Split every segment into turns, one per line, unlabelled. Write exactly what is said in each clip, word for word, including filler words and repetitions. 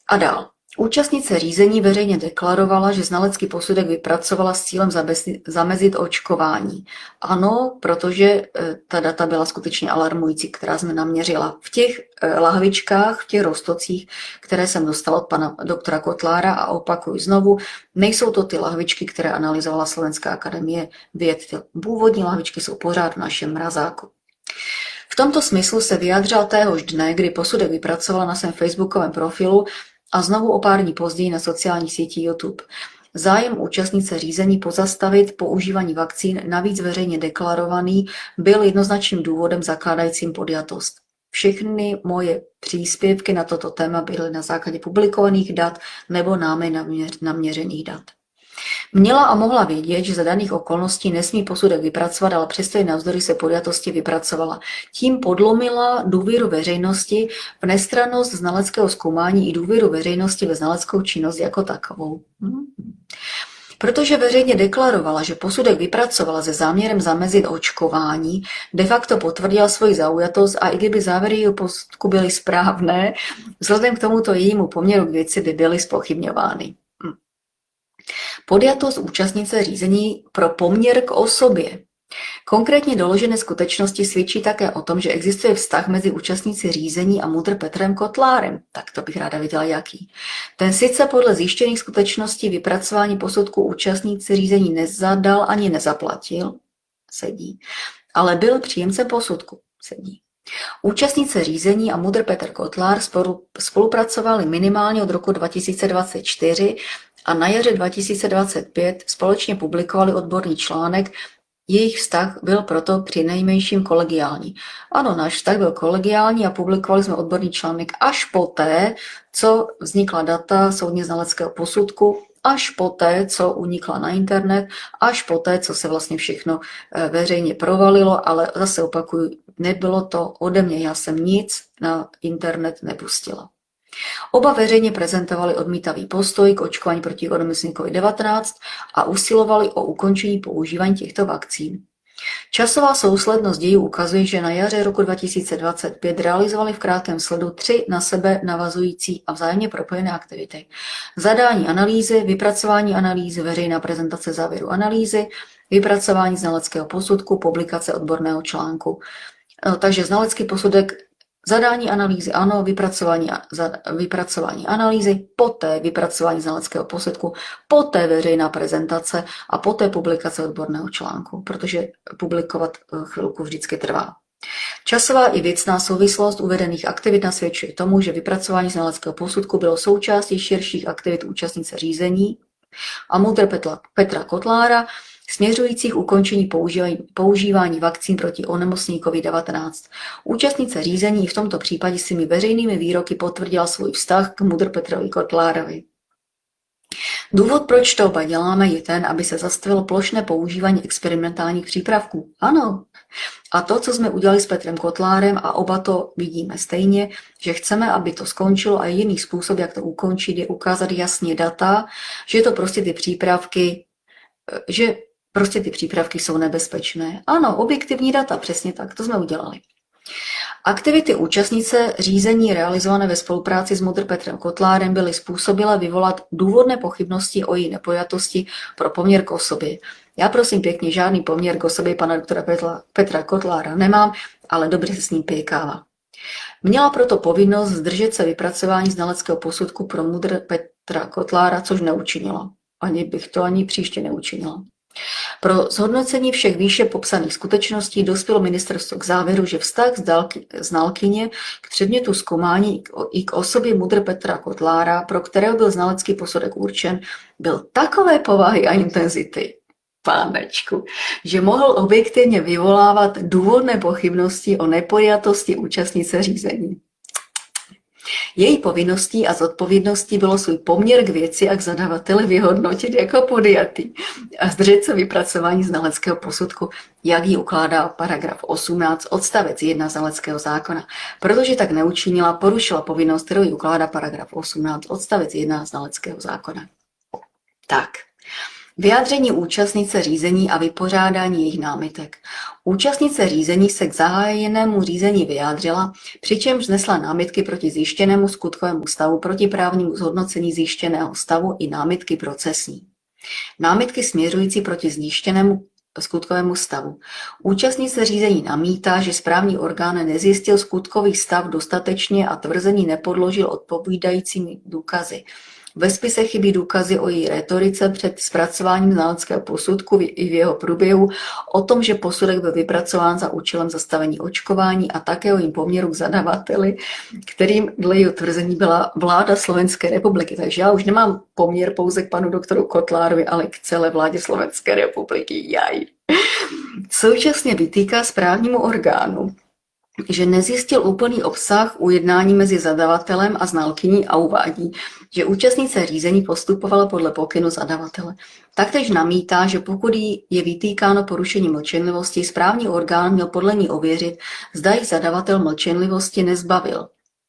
A dál. Účastnice řízení veřejně deklarovala, že znalecký posudek vypracovala s cílem zamezit očkování. Ano, protože ta data byla skutečně alarmující, která jsme naměřila. V těch lahvičkách, v těch roztocích, které jsem dostala od pana doktora Kotlára, a opakuju znovu, nejsou to ty lahvičky, které analyzovala Slovenská akademie věd. Ty původní lahvičky jsou pořád v našem mrazáku. V tomto smyslu se vyjádřila téhož dne, kdy posudek vypracovala na svém facebookovém profilu a znovu o pár dní později na sociální síti YouTube. Zájem účastnice řízení pozastavit používání vakcín, navíc veřejně deklarovaný, byl jednoznačným důvodem zakládajícím podjatost. Všechny moje příspěvky na toto téma byly na základě publikovaných dat nebo námi naměřených dat. Měla a mohla vědět, že za daných okolností nesmí posudek vypracovat, ale přesto ji navzdory se podjatosti vypracovala. Tím podlomila důvěru veřejnosti v nestrannost znaleckého zkoumání i důvěru veřejnosti ve znaleckou činnost jako takovou. Hmm. Protože veřejně deklarovala, že posudek vypracovala se záměrem zamezit očkování, de facto potvrdila svoji zaujatost a i kdyby závěry jeho posudku byly správné, vzhledem k tomuto jejímu poměru k věci by byly zpochybňovány. Podjatost účastnice řízení pro poměr k osobě. Konkrétně doložené skutečnosti svědčí také o tom, že existuje vztah mezi účastníci řízení a MUDr. Petrem Kotlárem. Tak to bych ráda viděla jaký. Ten sice podle zjištěných skutečností vypracování posudku účastníci řízení nezadal ani nezaplatil, sedí, ale byl příjemcem posudku, sedí. Účastnice řízení a MUDr. Petr Kotlár spolu, spolupracovali minimálně od roku dva tisíce dvacet čtyři a na jaře dva tisíce dvacet pět společně publikovali odborný článek. Jejich vztah byl proto přinejmenším kolegiální. Ano, náš vztah byl kolegiální a publikovali jsme odborný článek až poté, co vznikla data soudně znaleckého posudku, až poté, co unikla na internet, až poté, co se vlastně všechno veřejně provalilo, ale zase opakuju, nebylo to ode mě, já jsem nic na internet nepustila. Oba veřejně prezentovali odmítavý postoj k očkování proti onemocnění covid devatenáct a usilovali o ukončení používání těchto vakcín. Časová souslednost dějů ukazuje, že na jaře roku dva tisíce dvacet pět realizovali v krátkém sledu tři na sebe navazující a vzájemně propojené aktivity. Zadání analýzy, vypracování analýzy, veřejná prezentace závěru analýzy, vypracování znaleckého posudku, publikace odborného článku. Takže znalecký posudek, zadání analýzy, ano, vypracování, vypracování analýzy, poté vypracování znaleckého posudku, poté veřejná prezentace a poté publikace odborného článku, protože publikovat chvilku vždycky trvá. Časová i věcná souvislost uvedených aktivit nasvědčuje tomu, že vypracování znaleckého posudku bylo součástí širších aktivit účastnice řízení a MUDr. Petra, Petra Kotlára, směřujících ukončení používání, používání vakcín proti onemocnění covid devatenáct. Účastnice řízení v tomto případě svými veřejnými výroky potvrdila svůj vztah k MUDr. Petrovi Kotlárovi. Důvod, proč to oba děláme, je ten, aby se zastavilo plošné používání experimentálních přípravků. Ano. A to, co jsme udělali s Petrem Kotlárem, a oba to vidíme stejně, že chceme, aby to skončilo a jediný způsob, jak to ukončit, je ukázat jasně data, že to prostě ty přípravky, že prostě ty přípravky jsou nebezpečné. Ano, objektivní data, přesně tak, to jsme udělali. Aktivity účastnice řízení realizované ve spolupráci s MUDr. Petrem Kotlárem byly způsobila vyvolat důvodné pochybnosti o její nepojatosti pro poměr k osobě. Já prosím pěkně, žádný poměr k osobě pana doktora Petra, Petra Kotlára nemám, ale dobře se s ním pije káva. Měla proto povinnost zdržet se vypracování znaleckého posudku pro MUDr. Petra Kotlára, což neučinila. Ani bych to ani příště neučinila. Pro zhodnocení všech výše popsaných skutečností dospělo ministerstvo k závěru, že vztah znalkyně k předmětu zkoumání i k osobě MUDr. Petra Kotlára, pro kterého byl znalecký posudek určen, byl takové povahy a intenzity, pánečku, že mohl objektivně vyvolávat důvodné pochybnosti o nepodjatosti účastnice řízení. Její povinností a zodpovědností bylo svůj poměr k věci a k zadavateli vyhodnotit jako podjatý a zdržet se vypracování znaleckého posudku, jak ji ukládá paragraf osmnáct odstavec jedna znaleckého zákona. Protože tak neučinila, porušila povinnost, kterou ji ukládá paragraf osmnáct odstavec jedna znaleckého zákona. Tak. Vyjádření účastnice řízení a vypořádání jejich námitek. Účastnice řízení se k zahájenému řízení vyjádřila, přičemž vznesla námitky proti zjištěnému skutkovému stavu, proti právnímu zhodnocení zjištěného stavu i námitky procesní. Námitky směřující proti zjištěnému skutkovému stavu. Účastnice řízení namítá, že správní orgán nezjistil skutkový stav dostatečně a tvrzení nepodložil odpovídajícími důkazy. Ve spise chybí důkazy o její rétorice před zpracováním znaleckého posudku i v jeho průběhu, o tom, že posudek byl vypracován za účelem zastavení očkování a také o jejím poměru k zadavateli, kterým dle jeho tvrzení byla vláda Slovenské republiky. Takže já už nemám poměr pouze k panu doktoru Kotlárovi, ale k celé vládě Slovenské republiky. Jaj. Současně vytýká správnímu orgánu, že nezjistil úplný obsah ujednání mezi zadavatelem a znalkyní a uvádí, že účastnice řízení postupovala podle pokynu zadavatele. Taktéž namítá, že pokud jí je vytýkáno porušení mlčenlivosti, správní orgán měl podle ní ověřit, zda jí zadavatel mlčenlivosti nezbavil.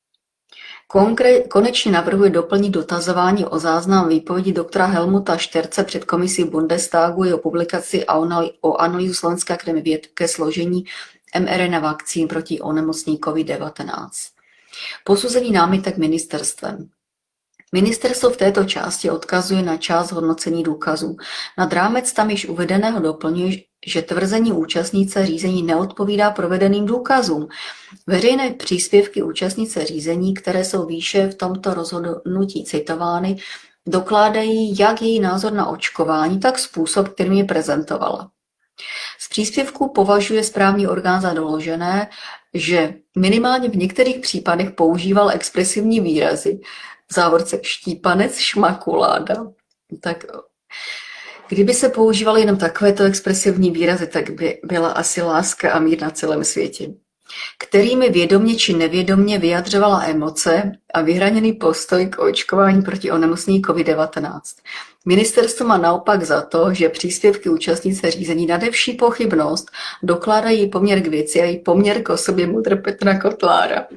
Konkré- konečně navrhuje doplnit dotazování o záznam výpovědi doktora Helmuta Šterce před komisí Bundestagu jeho publikaci o analýzu Slovenské akademie věd ke složení mRNA vakcín proti onemocnění COVID devatenáct. Posuzení námitek ministerstvem. Ministerstvo v této části odkazuje na část hodnocení důkazů. Nad rámec tam již uvedeného doplňuje, že tvrzení účastnice řízení neodpovídá provedeným důkazům. Veřejné příspěvky účastnice řízení, které jsou výše v tomto rozhodnutí citovány, dokládají jak její názor na očkování, tak způsob, kterým je prezentovala. Z příspěvku považuje správní orgán za doložené, že minimálně v některých případech používal expresivní výrazy, v závorce štípanec, šmakuláda. Tak kdyby se používaly jenom takovéto expresivní výrazy, tak by byla asi láska a mír na celém světě, kterými vědomě či nevědomě vyjadřovala emoce a vyhraněný postoj k očkování proti onemocnění COVID devatenáct. Ministerstvo má naopak za to, že příspěvky účastnice řízení nade vší pochybnost dokládají poměr k věci a její poměr k osobě MUDr. Petra Kotlára.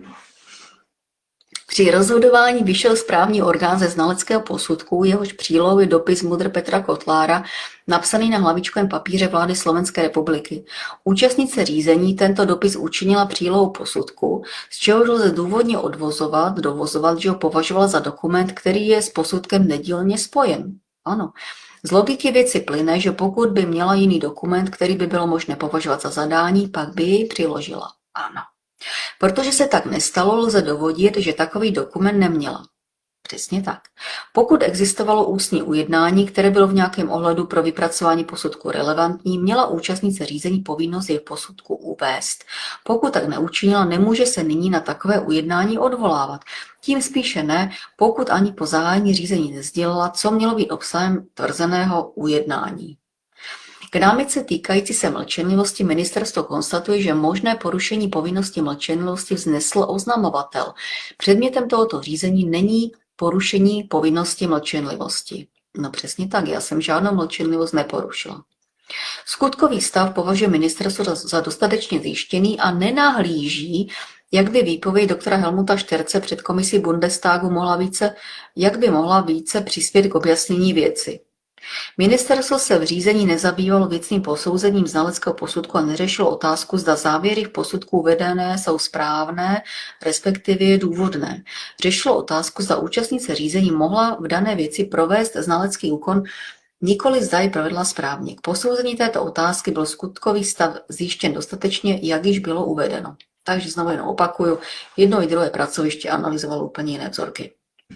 Při rozhodování vyšel správní orgán ze znaleckého posudku, jehož přílohou je dopis MUDr. Petra Kotlára, napsaný na hlavičkovém papíře vlády Slovenské republiky. Účastnice řízení tento dopis učinila přílohou posudku, z čehož lze důvodně odvozovat, dovozovat, že ho považovala za dokument, který je s posudkem nedílně spojen. Ano. Z logiky věci plyne, že pokud by měla jiný dokument, který by bylo možné považovat za zadání, pak by jej přiložila. Ano. Protože se tak nestalo, lze dovodit, že takový dokument neměla. Přesně tak. Pokud existovalo ústní ujednání, které bylo v nějakém ohledu pro vypracování posudku relevantní, měla účastnice řízení povinnost jej v posudku uvést. Pokud tak neučinila, nemůže se nyní na takové ujednání odvolávat. Tím spíše ne, pokud ani po zahájení řízení nesdělila, co mělo být obsahem tvrzeného ujednání. K námitce týkající se mlčenlivosti ministerstvo konstatuje, že možné porušení povinnosti mlčenlivosti vznesl oznamovatel. Předmětem tohoto řízení není porušení povinnosti mlčenlivosti. No přesně tak, já jsem žádnou mlčenlivost neporušila. Skutkový stav považuje ministerstvo za dostatečně zjištěný a nenahlíží, jak by výpověď doktora Helmuta Šterce před komisí Bundestagu mohla více, jak by mohla více přispět k objasnění věci. Ministerstvo se v řízení nezabývalo věcným posouzením znaleckého posudku a neřešilo otázku, zda závěry v posudku uvedené jsou správné, respektive důvodné. Řešilo otázku, zda účastnice řízení mohla v dané věci provést znalecký úkon, nikoli zda ji provedla správně. K posouzení této otázky byl skutkový stav zjištěn dostatečně, jak již bylo uvedeno. Takže znovu jen opakuju, jedno i druhé pracoviště analyzovalo úplně jiné vzorky.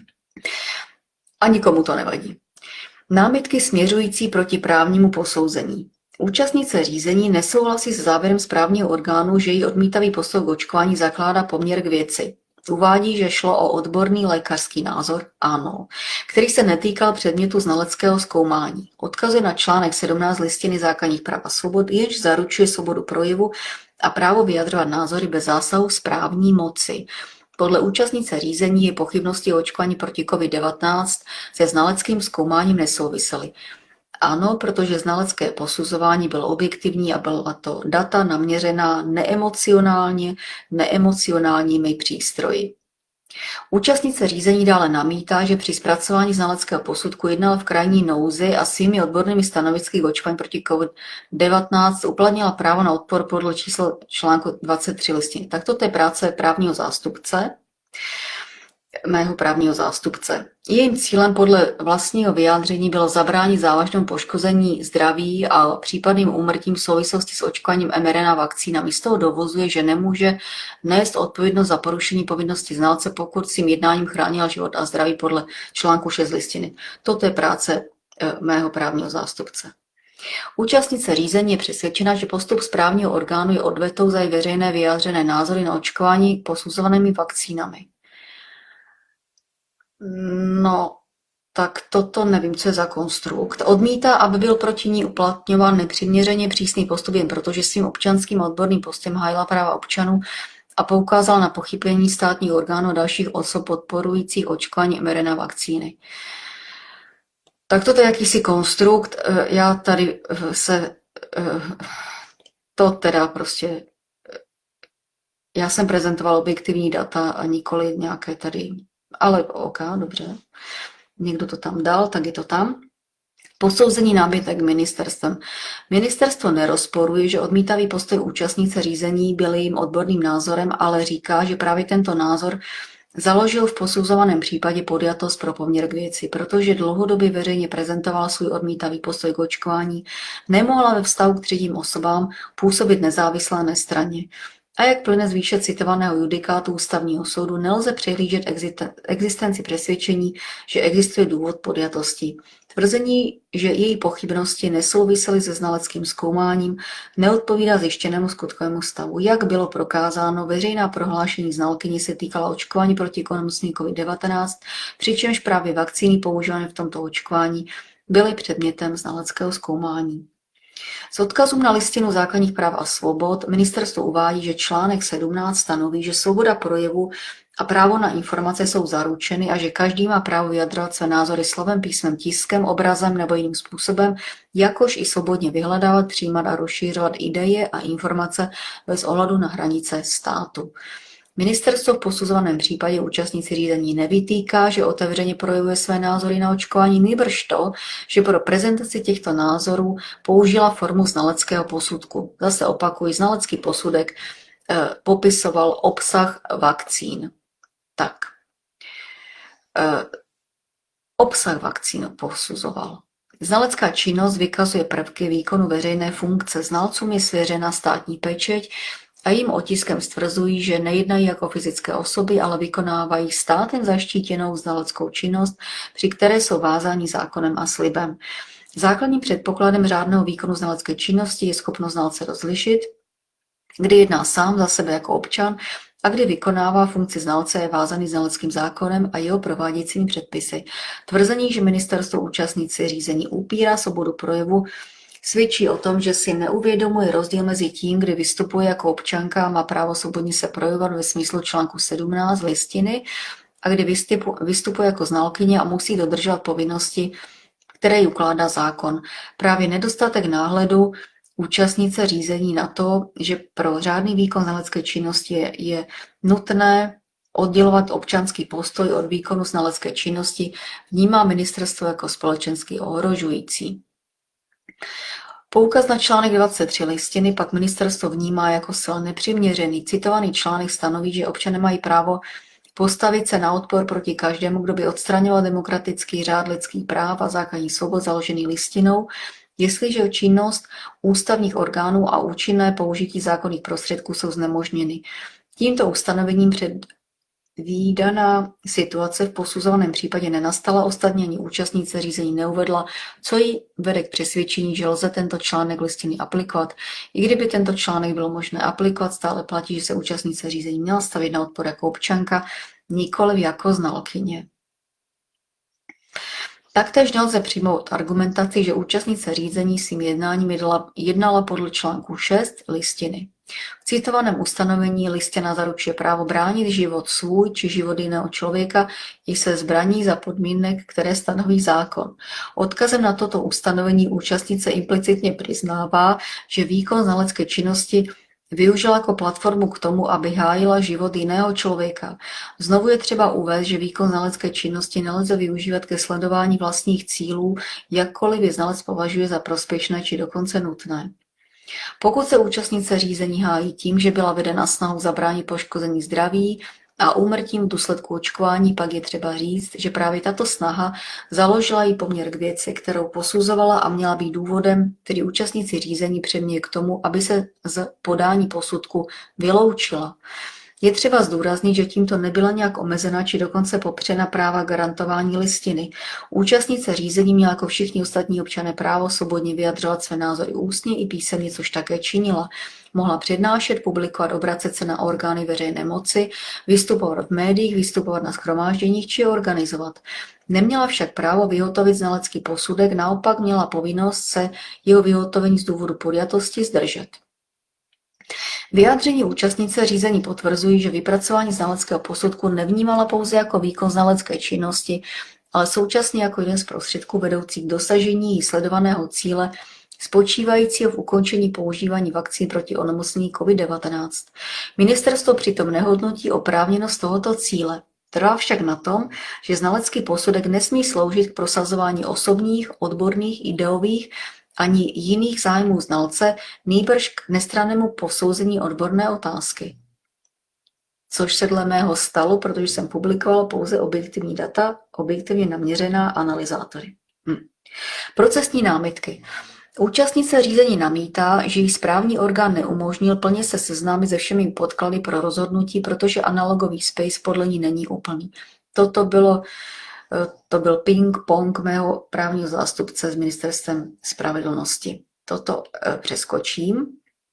A nikomu to nevadí. Námitky směřující proti právnímu posouzení. Účastnice řízení nesouhlasí s závěrem správního orgánu, že její odmítavý postoj k očkování zakládá poměr k věci. Uvádí, že šlo o odborný lékařský názor, ano, který se netýkal předmětu znaleckého zkoumání. Odkazuje na článek sedmnáct Listiny základních práv a svobod, jenž zaručuje svobodu projevu a právo vyjadřovat názory bez zásahu správní moci. Podle účastnice řízení je pochybnosti o očkování proti COVID devatenáct se znaleckým zkoumáním nesouvisely. Ano, protože znalecké posuzování bylo objektivní a byla to data naměřená neemocionálně, neemocionálními přístroji. Účastnice řízení dále namítá, že při zpracování znaleckého posudku jednala v krajní nouzi a svými odbornými stanovisky k očkování proti COVID devatenáct uplatnila právo na odpor podle číslo článku dvacet tři listiny. Tak toto je práce právního zástupce, mého právního zástupce. Jejím cílem podle vlastního vyjádření bylo zabránit závažnému poškození zdraví a případným úmrtím v souvislosti s očkováním em er en á vakcínami. Z toho dovozuje, že nemůže nést odpovědnost za porušení povinnosti znalce, pokud svým jednáním chránila život a zdraví podle článku šest listiny. Toto je práce mého právního zástupce. Účastnice řízení je přesvědčena, že postup správního orgánu je odvetou za její veřejné vyjádřené názory na očkování posuzovanými vakcínami. No, tak toto nevím, co je za konstrukt. Odmítá, aby byl proti ní uplatňován nepřiměřeně přísný postup jen proto, že svým občanským a odborným postem hájila práva občanů a poukázal na pochybení státních orgánů a dalších osob podporujících očkování em er en á vakcíny. Tak toto je jakýsi konstrukt. Já tady se... To teda prostě... Já jsem prezentoval objektivní data a nikoli nějaké tady... Ale OK, dobře. Někdo to tam dal, tak je to tam. Posouzení námitek ministerstvem. Ministerstvo nerozporuje, že odmítavý postoj účastnice řízení byl jejím odborným názorem, ale říká, že právě tento názor založil v posuzovaném případě podjatost pro poměr k věci, protože dlouhodobě veřejně prezentoval svůj odmítavý postoj k očkování, nemohla ve vztahu k třetím osobám působit nezávisle nestranně. A jak plyne z výše citovaného judikátu ústavního soudu, nelze přehlížet existenci přesvědčení, že existuje důvod podjatosti. Tvrzení, že její pochybnosti nesouvisely se znaleckým zkoumáním, neodpovídá zjištěnému skutkovému stavu. Jak bylo prokázáno, veřejná prohlášení znalkyni se týkala očkování proti onemocnění COVID devatenáct, přičemž právě vakcíny používané v tomto očkování byly předmětem znaleckého zkoumání. S odkazem na listinu základních práv a svobod ministerstvo uvádí, že článek sedmnáct stanoví, že svoboda projevu a právo na informace jsou zaručeny a že každý má právo vyjadřovat své názory slovem, písmem, tiskem, obrazem nebo jiným způsobem, jakož i svobodně vyhledávat, přijímat a rozšířovat ideje a informace bez ohledu na hranice státu. Ministerstvo v posuzovaném případě účastníci řízení nevytýká, že otevřeně projevuje své názory na očkování, nýbrž to, že pro prezentaci těchto názorů použila formu znaleckého posudku. Zase opakuji, znalecký posudek eh, popisoval obsah vakcín. Tak. Eh, obsah vakcín posuzoval. Znalecká činnost vykazuje prvky výkonu veřejné funkce. Znalcům je svěřena státní pečeť, a jím otiskem stvrzují, že nejednají jako fyzické osoby, ale vykonávají státem zaštítěnou znaleckou činnost, při které jsou vázáni zákonem a slibem. Základním předpokladem řádného výkonu znalecké činnosti je schopnost znalce rozlišit, kdy jedná sám za sebe jako občan a kdy vykonává funkci znalce je vázaný znaleckým zákonem a jeho prováděcími předpisy. Tvrzení, že ministerstvo účastníci řízení upírá svobodu projevu, svědčí o tom, že si neuvědomuje rozdíl mezi tím, kdy vystupuje jako občanka a má právo svobodně se projevovat ve smyslu článku sedmnáct listiny a kdy vystupuje jako znalkyně a musí dodržovat povinnosti, které jí ukládá zákon. Právě nedostatek náhledu účastnice řízení na to, že pro řádný výkon znalecké činnosti je, je nutné oddělovat občanský postoj od výkonu znalecké činnosti, vnímá ministerstvo jako společensky ohrožující. Poukaz na článek dvacet tři listiny pak ministerstvo vnímá jako zcela nepřiměřený. Citovaný článek stanoví, že občané mají právo postavit se na odpor proti každému, kdo by odstraňoval demokratický řád lidských práv a základních svobod založený listinou, jestliže činnost ústavních orgánů a účinné použití zákonných prostředků jsou znemožněny. Tímto ustanovením předvídaná situace v posuzovaném případě nenastala, ostatně ani účastnice řízení neuvedla, co jí vede k přesvědčení, že lze tento článek listiny aplikovat. I kdyby tento článek bylo možné aplikovat, stále platí, že se účastnice řízení měla stavit na odpor jako občanka, nikoliv jako znalkyně. Taktéž nelze přijmout argumentaci, že účastnice řízení svým jednáním jednala, jednala podle článku šest listiny. V citovaném ustanovení listina zaručuje právo bránit život svůj či život jiného člověka i se zbraní za podmínek, které stanoví zákon. Odkazem na toto ustanovení účastnice implicitně přiznává, že výkon znalecké činnosti využila jako platformu k tomu, aby hájila život jiného člověka. Znovu je třeba uvést, že výkon znalecké činnosti nelze využívat ke sledování vlastních cílů, jakkoliv je znalec považuje za prospěšné či dokonce nutné. Pokud se účastnice řízení hájí tím, že byla vedena snahou zabránit poškození zdraví a úmrtím v důsledku očkování, pak je třeba říct, že právě tato snaha založila jí poměr k věci, kterou posuzovala a měla být důvodem, který účastníci řízení přeměje k tomu, aby se z podání posudku vyloučila. Je třeba zdůraznit, že tímto nebyla nějak omezena či dokonce popřena práva garantování listiny. Účastnice řízení měla jako všichni ostatní občané právo svobodně vyjadřovat své názory ústně i písemně, což také činila. Mohla přednášet, publikovat, obracet se na orgány veřejné moci, vystupovat v médiích, vystupovat na shromážděních či organizovat. Neměla však právo vyhotovit znalecký posudek, naopak měla povinnost se jeho vyhotovení z důvodu podjatosti zdržet. Vyjádření účastnice řízení potvrzují, že vypracování znaleckého posudku nevnímala pouze jako výkon znalecké činnosti, ale současně jako jeden z prostředků vedoucí k dosažení jí sledovaného cíle, spočívajícího v ukončení používání vakcín proti onemocnění COVID devatenáct. Ministerstvo přitom nehodnotí oprávněnost tohoto cíle. Trvá však na tom, že znalecký posudek nesmí sloužit k prosazování osobních, odborných, ideových ani jiných zájmů znalce, nýbrž k nestrannému posouzení odborné otázky. Což se dle mého stalo, protože jsem publikovala pouze objektivní data, objektivně naměřená analyzátory. Hm. Procesní námitky. Účastnice řízení namítá, že jí správní orgán neumožnil plně se seznámit se všemi podklady pro rozhodnutí, protože analogový spis podle ní není úplný. Toto bylo To byl ping-pong mého právního zástupce s ministerstvem spravedlnosti. Toto přeskočím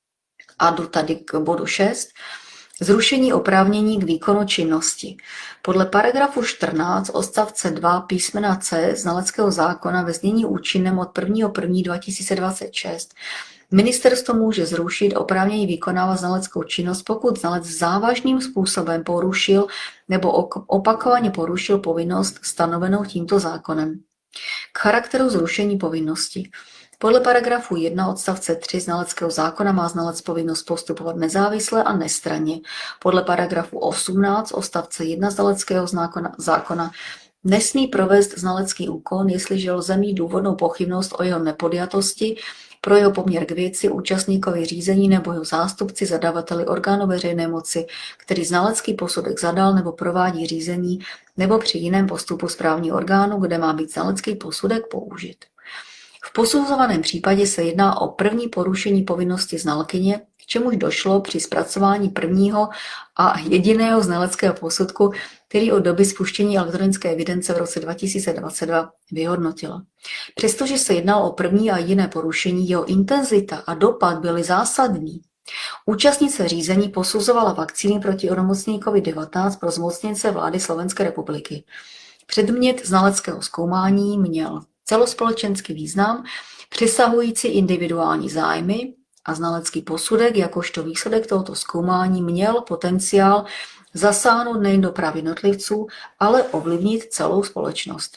a jdu tady k bodu šest. Zrušení oprávnění k výkonu činnosti. Podle paragrafu čtrnáct odstavce dva písmena C znaleckého zákona ve znění účinném od prvního prvního dva tisíce dvacet šest ministerstvo může zrušit oprávnění vykonávat znaleckou činnost, pokud znalec závažným způsobem porušil nebo opakovaně porušil povinnost stanovenou tímto zákonem. K charakteru zrušení povinnosti. Podle paragrafu jedna odstavce tři znaleckého zákona má znalec povinnost postupovat nezávisle a nestranně. Podle paragrafu osmnáct odstavce jedna znaleckého zákona, zákona nesmí provést znalecký úkon, jestliže lze mít důvodnou pochybnost o jeho nepodjatosti, pro jeho poměr k věci, účastníkovi řízení nebo jeho zástupci, zadavateli orgánu veřejné moci, který znalecký posudek zadal nebo provádí řízení, nebo při jiném postupu správního orgánu, kde má být znalecký posudek použit. V posuzovaném případě se jedná o první porušení povinnosti znalkyně, k čemuž došlo při zpracování prvního a jediného znaleckého posudku, který od doby spuštění elektronické evidence v roce dva tisíce dvacet dva vyhodnotila. Přestože se jednalo o první a jiné porušení, jeho intenzita a dopad byly zásadní. Účastnice řízení posuzovala vakcíny proti onemocnění COVID devatenáct pro zmocněnce vlády Slovenské republiky. Předmět znaleckého zkoumání měl celospolečenský význam, přesahující individuální zájmy a znalecký posudek jakožto výsledek tohoto zkoumání měl potenciál zasáhnout nejen do práv jednotlivců, ale ovlivnit celou společnost.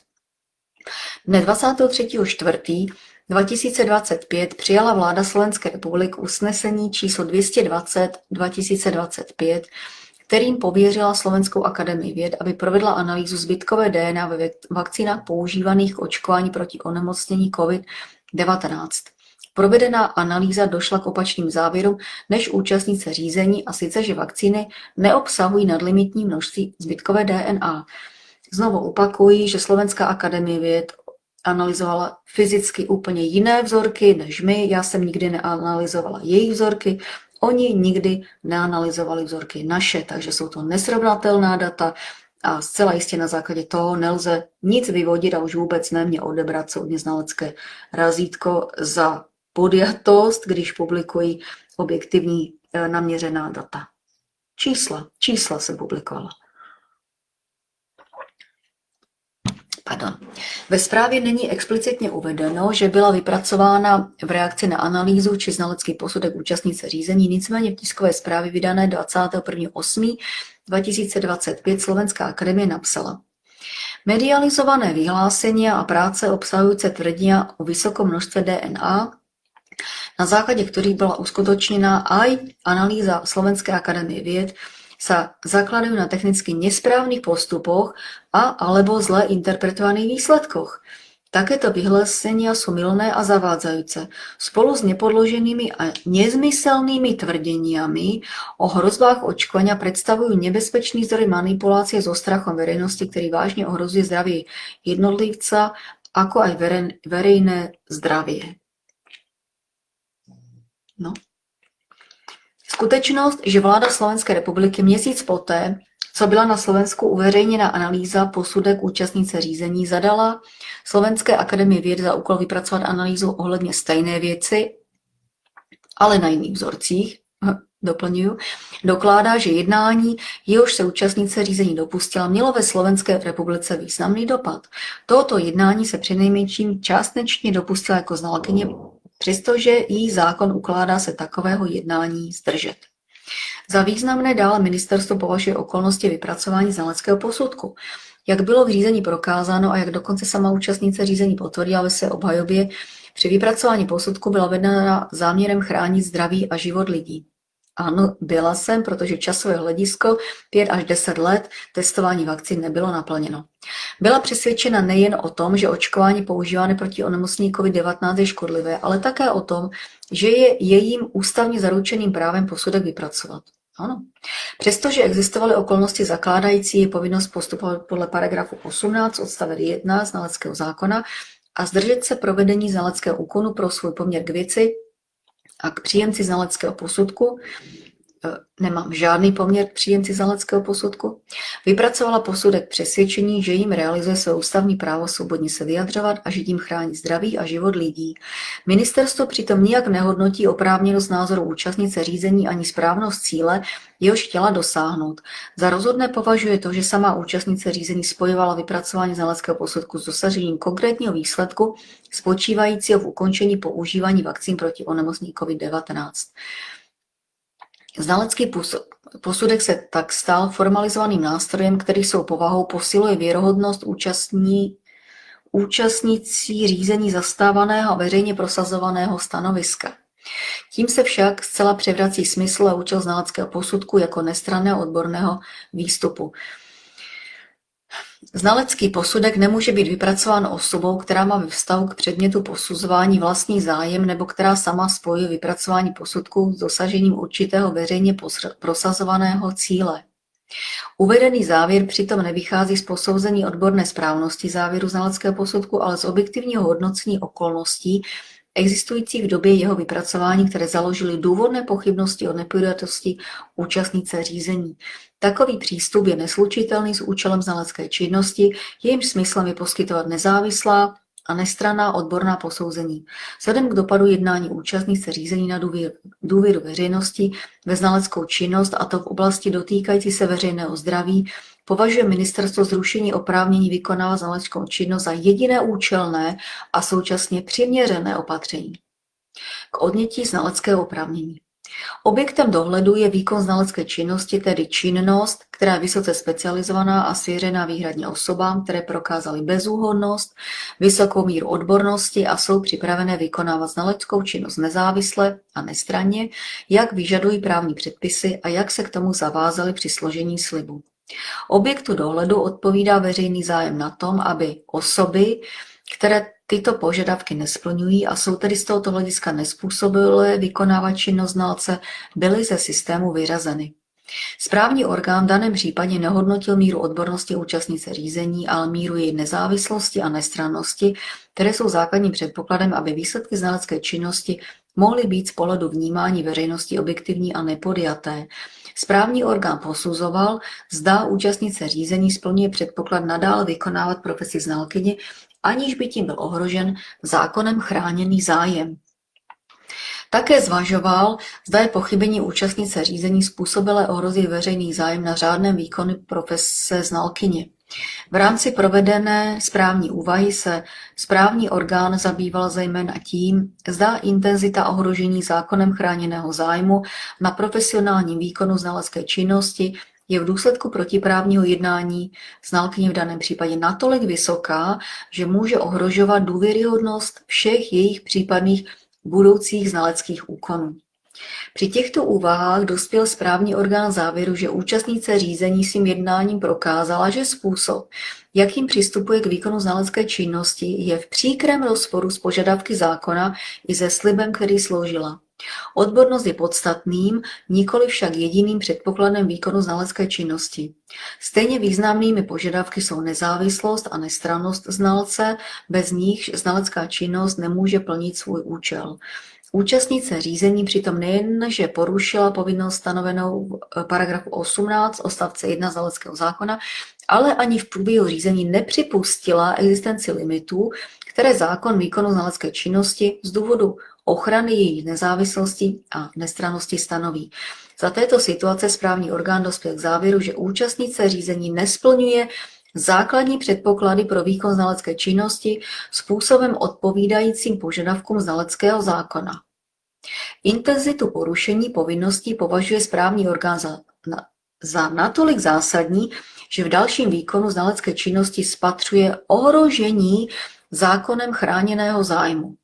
Dne dvacátého třetího čtvrtého dva tisíce dvacet pět přijala vláda Slovenské republiky usnesení číslo dvě stě dvacet dva tisíce dvacet pět, kterým pověřila Slovenskou akademii věd, aby provedla analýzu zbytkové D N A ve vakcínách používaných k očkování proti onemocnění COVID devatenáct. Provedená analýza došla k opačným závěrům než účastnice řízení, a sice, že vakcíny neobsahují nadlimitní množství zbytkové D N A. Znovu opakuji, že Slovenská akademie věd analyzovala fyzicky úplně jiné vzorky než my. Já jsem nikdy neanalyzovala jejich vzorky, oni nikdy neanalyzovali vzorky naše, takže jsou to nesrovnatelná data a zcela jistě na základě toho nelze nic vyvodit a už vůbec ne mě odebrat soudně znalecké razítko za podjatost, když publikují objektivní naměřená data. Čísla, čísla jsem publikovala. Pardon. Ve zprávě není explicitně uvedeno, že byla vypracována v reakci na analýzu či znalecký posudek účastnice řízení, nicméně v tiskové zprávě vydané dvacátého prvního osmého dva tisíce dvacet pět Slovenská akademie napsala: medializované vyhlásení a práce obsahující tvrdenia o vysokom množstve D N A na základe ktorých bola uskutočnená aj analýza Slovenskej akadémie vied, sa zakladajú na technicky nesprávnych postupoch a alebo zle interpretovaných výsledkoch. Takéto vyhlásenia sú mylné a zavádzajúce. Spolu s nepodloženými a nezmyselnými tvrdeniami o hrozbách očkovania predstavujú nebezpečný zdroj manipulácie so strachom verejnosti, ktorý vážne ohrozuje zdravie jednotlivca, ako aj verejné zdravie. No. Skutečnosť, že vláda Slovenskej republiky měsíc poté, co byla na Slovensku uveřejněna analýza posudek účastnice řízení, zadala Slovenské akademii věd za úkol vypracovat analýzu ohledně stejné věci, ale na jiných vzorcích, doplňuju, dokládá, že jednání, jehož se účastnice řízení dopustila, mělo ve Slovenské republice významný dopad. Tohoto jednání se přinejmenším částečně dopustila jako znalkyně, přestože jí zákon ukládá se takového jednání zdržet. Za významné dále ministerstvo považuje okolnosti vypracování znaleckého posudku. Jak bylo v řízení prokázáno a jak dokonce sama účastnice řízení potvrdila ve své obhajobě, při vypracování posudku byla vedena záměrem chránit zdraví a život lidí. Ano, byla jsem, protože časové hledisko pět až deset let testování vakcín nebylo naplněno. Byla přesvědčena nejen o tom, že očkování používané proti onemocnění covid devatenáct je škodlivé, ale také o tom, že je jejím ústavně zaručeným právem posudek vypracovat. Ano. Přestože existovaly okolnosti zakládající je povinnost postupovat podle paragrafu osmnáct odstavec jedna znaleckého zákona a zdržet se provedení znaleckého úkonu pro svůj poměr k věci a k příjemci znaleckého posudku, nemám žádný poměr k příjemci znaleckého posudku, vypracovala posudek přesvědčení, že jim realizuje své ústavní právo svobodně se vyjadřovat a že tím chrání zdraví a život lidí. Ministerstvo přitom nijak nehodnotí oprávněnost názoru účastnice řízení ani správnost cíle, jehož chtěla dosáhnout. Za rozhodné považuje to, že sama účastnice řízení spojovala vypracování znaleckého posudku s dosažením konkrétního výsledku spočívajícího v ukončení používání vakcín proti onemocnění covid devatenáct. Znalecký posudek se tak stal formalizovaným nástrojem, který svou povahou posiluje věrohodnost účastní, účastnící řízení zastávaného a veřejně prosazovaného stanoviska. Tím se však zcela převrací smysl a účel znaleckého posudku jako nestranného odborného výstupu. Znalecký posudek nemůže být vypracován osobou, která má ve vztahu k předmětu posuzování vlastní zájem nebo která sama spojuje vypracování posudku s dosažením určitého veřejně prosazovaného cíle. Uvedený závěr přitom nevychází z posouzení odborné správnosti závěru znaleckého posudku, ale z objektivního hodnocení okolností existujících v době jeho vypracování, které založily důvodné pochybnosti o nepodjatosti účastnice řízení. Takový přístup je neslučitelný s účelem znalecké činnosti, jejímž smyslem je poskytovat nezávislá a nestranná odborná posouzení. Vzhledem k dopadu jednání účastnice řízení na důvěru, důvěru veřejnosti ve znaleckou činnost, a to v oblasti dotýkající se veřejného zdraví, považuje ministerstvo zrušení oprávnění vykonávat znaleckou činnost za jediné účelné a současně přiměřené opatření k odnětí znaleckého oprávnění. Objektem dohledu je výkon znalecké činnosti, tedy činnost, která je vysoce specializovaná a svěřená výhradně osobám, které prokázaly bezúhonnost, vysokou míru odbornosti a jsou připravené vykonávat znaleckou činnost nezávisle a nestranně, jak vyžadují právní předpisy a jak se k tomu zavázali při složení slibu. Objektu dohledu odpovídá veřejný zájem na tom, aby osoby, které tyto požadavky nesplňují a jsou tedy z tohoto hlediska nezpůsobilé vykonávat činnost znalce, byly ze systému vyřazeny. Správní orgán v daném případě nehodnotil míru odbornosti účastnice řízení, ale míru její nezávislosti a nestrannosti, které jsou základním předpokladem, aby výsledky znalecké činnosti mohly být z pohledu vnímání veřejnosti objektivní a nepodjaté. Správní orgán posuzoval, zda účastnice řízení splňuje předpoklad nadále vykonávat profesi znalkyně, aniž by tím byl ohrožen zákonem chráněný zájem. Také zvažoval, zda je pochybení účastnice řízení způsobilé ohrozit veřejný zájem na řádném výkonu profese znalkyně. V rámci provedené správní úvahy se správní orgán zabýval zejména tím, zda intenzita ohrožení zákonem chráněného zájmu na profesionálním výkonu znalecké činnosti je v důsledku protiprávního jednání znalkyně v daném případě natolik vysoká, že může ohrožovat důvěryhodnost všech jejich případných budoucích znaleckých úkonů. Při těchto úvahách dospěl správní orgán závěru, že účastnice řízení svým jednáním prokázala, že způsob, jakým přistupuje k výkonu znalecké činnosti, je v příkrém rozporu s požadavky zákona i se slibem, který složila. Odbornost je podstatným, nikoli však jediným předpokladem výkonu znalecké činnosti. Stejně významnými požadavky jsou nezávislost a nestrannost znalce, bez nichž znalecká činnost nemůže plnit svůj účel. Účastnice řízení přitom nejen, že porušila povinnost stanovenou v paragrafu osmnáct odstavce jedna znaleckého zákona, ale ani v průběhu řízení nepřipustila existenci limitů, které zákon výkonu znalecké činnosti z důvodu ochrany její nezávislosti a nestrannosti stanoví. Za této situace správní orgán dospěl k závěru, že účastnice řízení nesplňuje základní předpoklady pro výkon znalecké činnosti způsobem odpovídajícím požadavkům znaleckého zákona. Intenzitu porušení povinností považuje správní orgán za, na, za natolik zásadní, že v dalším výkonu znalecké činnosti spatřuje ohrožení zákonem chráněného zájmu.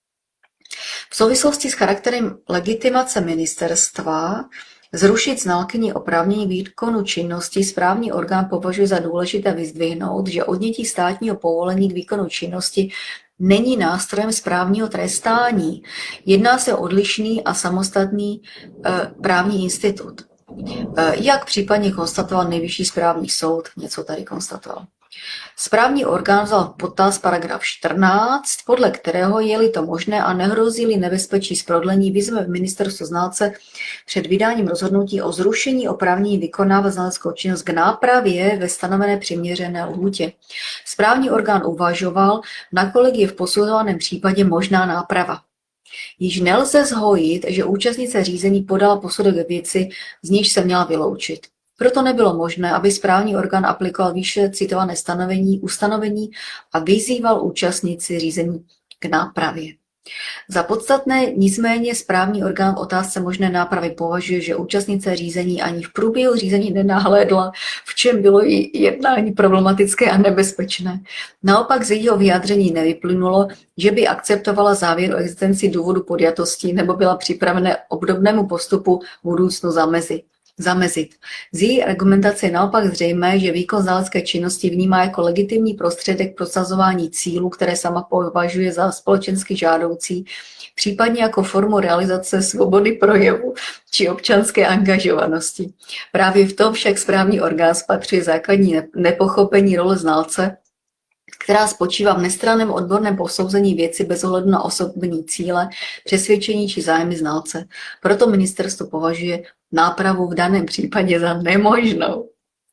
V souvislosti s charakterem legitimace ministerstva zrušit znalkyni oprávnění výkonu činnosti správní orgán považuje za důležité vyzdvihnout, že odnětí státního povolení k výkonu činnosti není nástrojem správního trestání. Jedná se o odlišný a samostatný e, právní institut. E, jak případně konstatoval Nejvyšší správní soud, něco tady konstatoval. Správní orgán vzal v potaz paragraf čtrnáct, podle kterého je-li to možné a nehrozí-li nebezpečí z prodlení, vyzve ministerstvo znalce před vydáním rozhodnutí o zrušení oprávnění vykonávat znaleckou činnost k nápravě ve stanovené přiměřené lhůtě. Správní orgán uvažoval, nakolik je v posuzovaném případě možná náprava. Již nelze zhojit, že účastnice řízení podala posudek ve věci, z níž se měla vyloučit. Proto nebylo možné, aby správní orgán aplikoval výše citované stanovení, ustanovení a vyzýval účastníci řízení k nápravě. Za podstatné nicméně správní orgán v otázce možné nápravy považuje, že účastnice řízení ani v průběhu řízení nenahlédla, v čem bylo její jednání problematické a nebezpečné. Naopak z jejího vyjádření nevyplynulo, že by akceptovala závěr o existenci důvodu podjatosti nebo byla připravena obdobnému postupu v budoucnu zamezit. zamezit. Z její argumentace je naopak zřejmé, že výkon znalecké činnosti vnímá jako legitimní prostředek prosazování cílů, které sama považuje za společensky žádoucí, případně jako formu realizace svobody projevu či občanské angažovanosti. Právě v tom však správní orgán spatřuje základní nepochopení role znalce, která spočívá v nestranném odborném posouzení věci bez ohledu na osobní cíle, přesvědčení či zájmy znalce. Proto ministerstvo považuje nápravu v daném případě za nemožnou.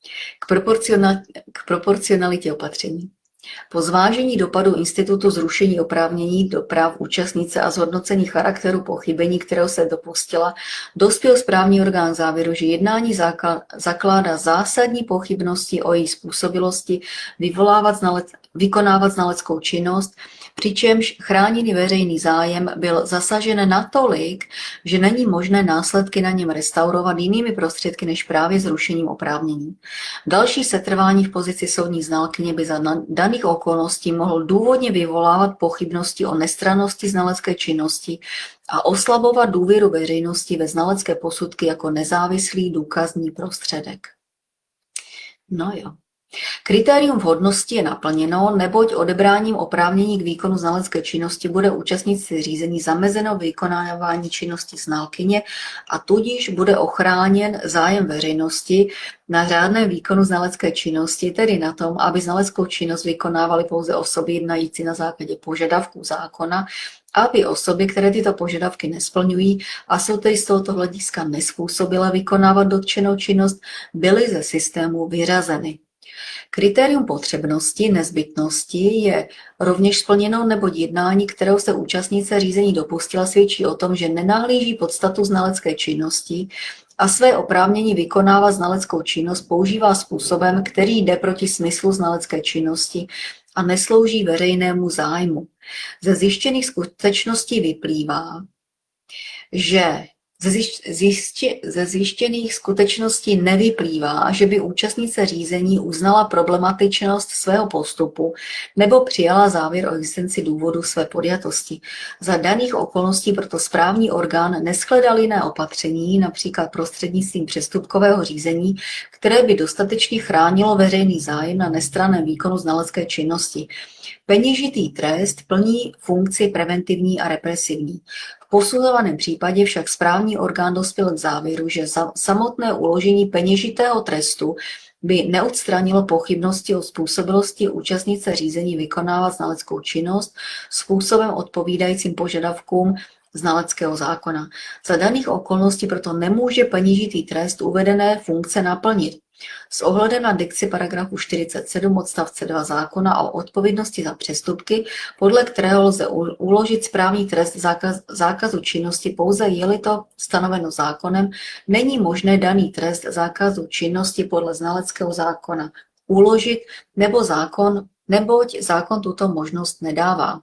K, proporcional, k proporcionalitě opatření. Po zvážení dopadu institutu zrušení oprávnění do práv účastnice a zhodnocení charakteru pochybení, kterého se dopustila, dospěl správní orgán závěru, že jednání zakládá zásadní pochybnosti o její způsobilosti vyvolávat znalec, vykonávat znaleckou činnost, přičemž chráněný veřejný zájem byl zasažen natolik, že není možné následky na něm restaurovat jinými prostředky než právě zrušením oprávnění. Další setrvání v pozici soudní znalkyně by za daných okolností mohl důvodně vyvolávat pochybnosti o nestrannosti znalecké činnosti a oslabovat důvěru veřejnosti ve znalecké posudky jako nezávislý důkazní prostředek. No jo. Kritérium vhodnosti je naplněno, neboť odebráním oprávnění k výkonu znalecké činnosti bude účastníci řízení zamezeno vykonávání činnosti znalkyně a tudíž bude ochráněn zájem veřejnosti na řádném výkonu znalecké činnosti, tedy na tom, aby znaleckou činnost vykonávaly pouze osoby jednající na základě požadavků zákona, aby osoby, které tyto požadavky nesplňují a jsou tedy z tohoto hlediska nezpůsobilé vykonávat dotčenou činnost, byly ze systému vyřazeny. Kritérium potřebnosti, nezbytnosti je rovněž splněno, neboť jednání, kterého se účastnice řízení dopustila, svědčí o tom, že nenahlíží podstatu znalecké činnosti a své oprávnění vykonává znaleckou činnost používá způsobem, který jde proti smyslu znalecké činnosti a neslouží veřejnému zájmu. Ze zjištěných skutečností vyplývá, že Ze, zjišť, zjiště, ze zjištěných skutečností nevyplývá, že by účastnice řízení uznala problematičnost svého postupu nebo přijala závěr o existenci důvodu své podjatosti. Za daných okolností proto správní orgán neshledal jiné opatření, například prostřednictvím přestupkového řízení, které by dostatečně chránilo veřejný zájem na nestranném výkonu znalecké činnosti. Peněžitý trest plní funkci preventivní a represivní. V posuzovaném případě však správní orgán dospěl k závěru, že samotné uložení peněžitého trestu by neodstranilo pochybnosti o způsobilosti účastnice řízení vykonávat znaleckou činnost způsobem odpovídajícím požadavkům znaleckého zákona. Za daných okolností proto nemůže peněžitý trest uvedené funkce naplnit. S ohledem na dikci paragrafu čtyřicet sedm odstavce dva zákona o odpovědnosti za přestupky, podle kterého lze uložit správní trest zákaz, zákazu činnosti pouze je-li to stanoveno zákonem, není možné daný trest zákazu činnosti podle znaleckého zákona uložit nebo zákon, neboť zákon tuto možnost nedává.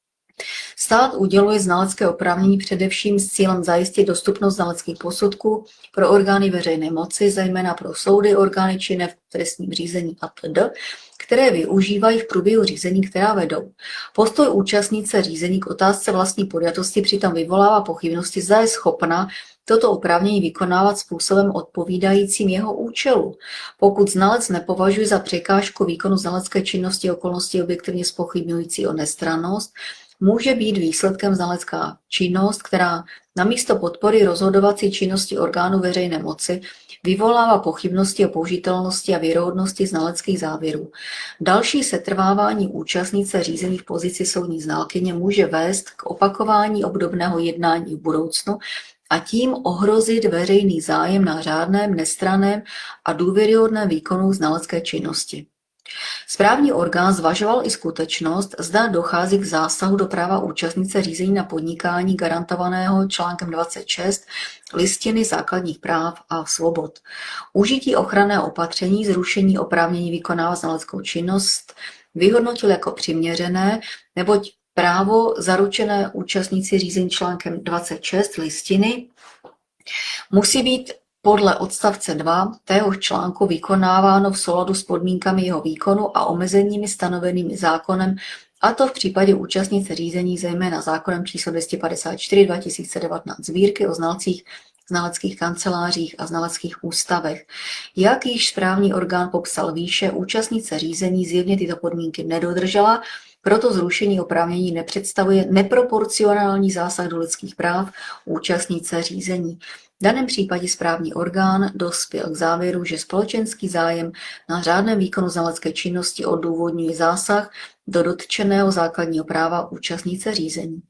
Stát uděluje znalecké oprávnění především s cílem zajistit dostupnost znaleckých posudků pro orgány veřejné moci, zejména pro soudy, orgány činné v trestním řízení atd., které využívají v průběhu řízení, která vedou. Postoj účastnice řízení k otázce vlastní podjatosti přitom vyvolává pochybnosti, zda je schopna toto oprávnění vykonávat způsobem odpovídajícím jeho účelu. Pokud znalec nepovažuje za překážku výkonu znalecké činnosti okolnosti objektivně zpochybňující o nestrannost, může být výsledkem znalecká činnost, která namísto podpory rozhodovací činnosti orgánů veřejné moci vyvolává pochybnosti o použitelnosti a věrohodnosti znaleckých závěrů. Další setrvávání účastnice řízení v pozici soudní znalkyně může vést k opakování obdobného jednání v budoucnu a tím ohrozit veřejný zájem na řádném, nestranném a důvěryhodném výkonu znalecké činnosti. Správní orgán zvažoval i skutečnost, zda dochází k zásahu do práva účastnice řízení na podnikání garantovaného článkem dvacet šest Listiny základních práv a svobod. Užití ochranného opatření, zrušení oprávnění vykonávat znaleckou činnost vyhodnotil jako přiměřené, neboť právo zaručené účastníci řízení článkem dvacet šest Listiny musí být podle odstavce dva téhož článku vykonáváno v souladu s podmínkami jeho výkonu a omezeními stanovenými zákonem, a to v případě účastnice řízení zejména zákonem číslo dvě stě padesát čtyři dva tisíce devatenáct Sbírky o znalcích, znaleckých kancelářích a znaleckých ústavech. Jak již správní orgán popsal výše, účastnice řízení zjevně tyto podmínky nedodržela, proto zrušení oprávnění nepředstavuje neproporcionální zásah do lidských práv účastnice řízení. V daném případě správní orgán dospěl k závěru, že společenský zájem na řádném výkonu znalecké činnosti odůvodňuje zásah do dotčeného základního práva účastnice řízení.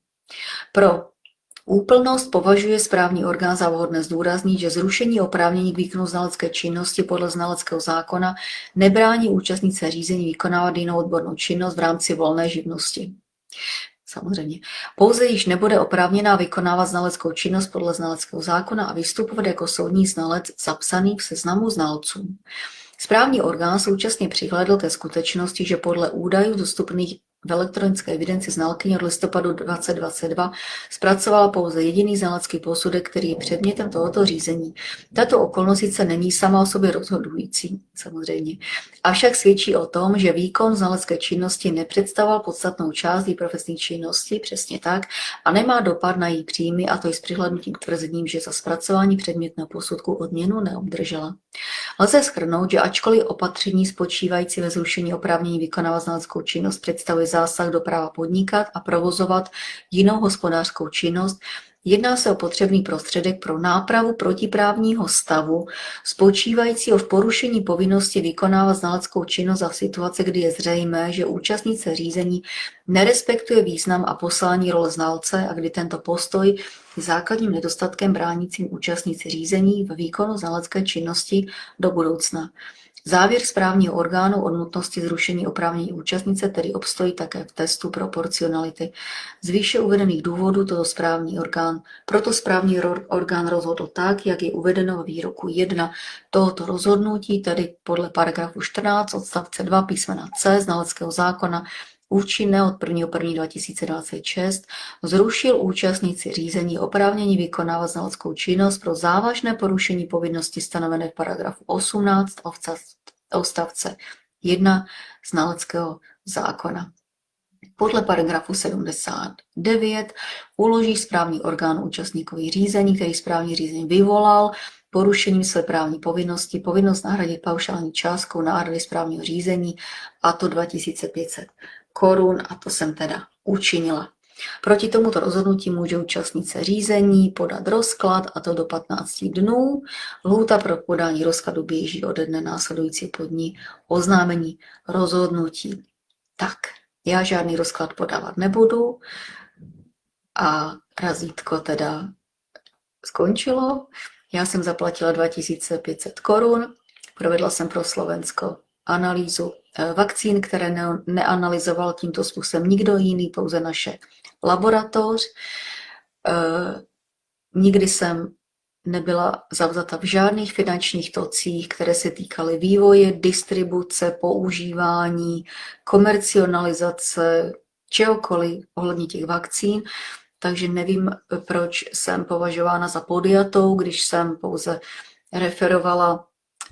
Pro úplnost považuje správní orgán za vhodné zdůraznit, že zrušení oprávnění k výkonu znalecké činnosti podle znaleckého zákona nebrání účastnice řízení vykonávat jinou odbornou činnost v rámci volné živnosti. Samozřejmě. Pouze již nebude oprávněná vykonávat znaleckou činnost podle znaleckého zákona a vystupovat jako soudní znalec zapsaný v seznamu znalců. Správní orgán současně přihlédl ke skutečnosti, že podle údajů dostupných v elektronické evidenci znalkyně od listopadu dvacet dvacet dva zpracovala pouze jediný znalecký posudek, který je předmětem tohoto řízení. Tato okolnost sice není sama o sobě rozhodující, samozřejmě, avšak svědčí o tom, že výkon znalecké činnosti nepředstavoval podstatnou část její profesní činnosti, přesně tak, a nemá dopad na její příjmy, a to i s přihlédnutím k tvrzením, že za zpracování předmětného posudku odměnu neobdržela. Lze shrnout, že ačkoliv opatření spočívající ve zrušení oprávnění vykonávat znaleckou činnost představuje zásah do práva podnikat a provozovat jinou hospodářskou činnost, jedná se o potřebný prostředek pro nápravu protiprávního stavu, spočívajícího v porušení povinnosti vykonávat znaleckou činnost za situace, kdy je zřejmé, že účastnice řízení nerespektuje význam a poslání role znalce a kdy tento postoj je základním nedostatkem bránícím účastnici řízení ve výkonu znalecké činnosti do budoucna. Závěr správního orgánu o nutnosti zrušení oprávnění účastnice tedy obstojí také v testu proporcionality. Z výše uvedených důvodů toto správní orgán, proto správní orgán rozhodl tak, jak je uvedeno ve výroku jedna tohoto rozhodnutí, tedy podle paragrafu čtrnáct odstavce dva písmena C znaleckého zákona, účinné od prvního prvního dva tisíce dvacet šest zrušil účastníci řízení oprávnění vykonávat znaleckou činnost pro závažné porušení povinnosti stanovené v paragrafu osmnáct odstavce jedna znaleckého zákona. Podle paragrafu sedmdesát devět uloží správní orgán účastníkovi řízení, který správní řízení vyvolal, porušením své právní povinnosti, povinnost nahradit paušální částkou náhrady správního řízení, a to dva tisíce pět set korun, a to jsem teda učinila. Proti tomuto rozhodnutí může účastnice řízení podat rozklad, a to do patnácti dnů. Lhůta pro podání rozkladu běží ode dne následující po dni oznámení rozhodnutí. Tak, já žádný rozklad podávat nebudu a razítko teda skončilo. Já jsem zaplatila dva tisíce pět set korun, provedla jsem pro Slovensko analýzu vakcín, které ne- neanalyzoval tímto způsobem nikdo jiný, pouze naše laboratoř. E, nikdy jsem nebyla zavzata v žádných finančních tocích, které se týkaly vývoje, distribuce, používání, komercionalizace, čehokoliv ohledně těch vakcín. Takže nevím, proč jsem považována za podjatou, když jsem pouze referovala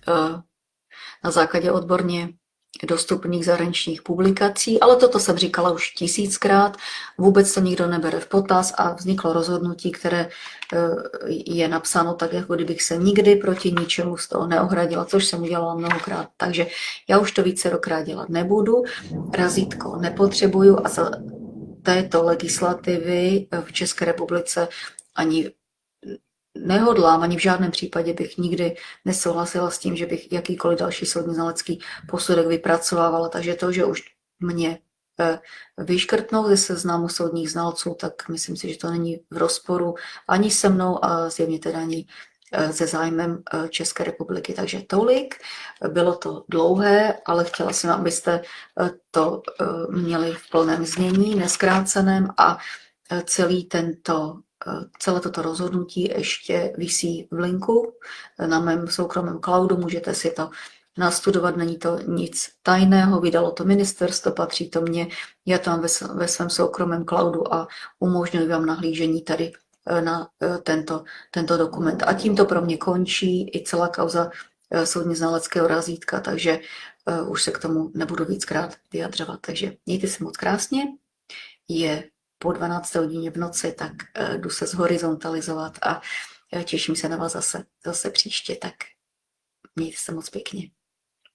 na základě odborně dostupných zahraničních publikací, ale toto jsem říkala už tisíckrát, vůbec to nikdo nebere v potaz a vzniklo rozhodnutí, které je napsáno tak, jako kdybych se nikdy proti ničemu z toho neohradila, což jsem udělala mnohokrát. Takže já už to vícerokrát dělat nebudu, razítko nepotřebuju a za této legislativy v České republice ani nehodlám, ani v žádném případě bych nikdy nesouhlasila s tím, že bych jakýkoliv další soudní znalecký posudek vypracovávala. Takže to, že už mě vyškrtnou ze seznamu soudních znalců, tak myslím si, že to není v rozporu ani se mnou a zjevně teda ani se zájmem České republiky. Takže tolik. Bylo to dlouhé, ale chtěla jsem, abyste to měli v plném znění, neskráceném, a celý tento Celé toto rozhodnutí ještě visí v linku na mém soukromém cloudu, můžete si to nastudovat, není to nic tajného, vydalo to ministerstvo, patří to mně, já to mám ve, ve svém soukromém cloudu a umožňuji vám nahlížení tady na tento, tento dokument. A tím to pro mě končí i celá kauza soudně znaleckého razítka, takže už se k tomu nebudu víckrát vyjadřovat. Takže mějte se moc krásně, je po dvanácté hodině v noci, tak jdu se zhorizontalizovat a těším se na vás zase, zase příště, tak mějte se moc pěkně.